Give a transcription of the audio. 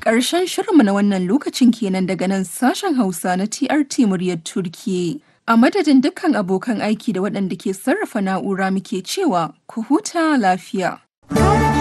Ƙarshen shirinmu na wannan lokacin kenan daga nan sashen Hausa na TRT muryar Turkiyya. A madadin dukkan abokan aiki da waɗanda ke sarrafa na'ura muke cewa ku huta lafiya.